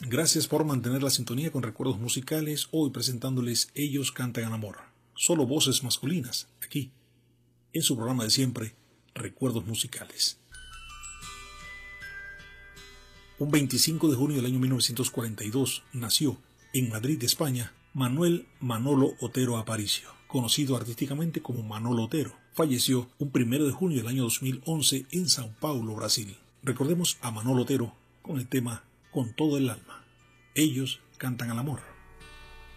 Gracias por mantener la sintonía con Recuerdos Musicales, hoy presentándoles Ellos Cantan al Amor. Solo voces masculinas, aquí, en su programa de siempre, Recuerdos Musicales. Un 25 de junio del año 1942 nació, en Madrid, España, Manuel Manolo Otero Aparicio, conocido artísticamente como Manolo Otero. Falleció un 1 de junio del año 2011 en Sao Paulo, Brasil. Recordemos a Manolo Otero con el tema Con todo el alma. Ellos cantan al amor.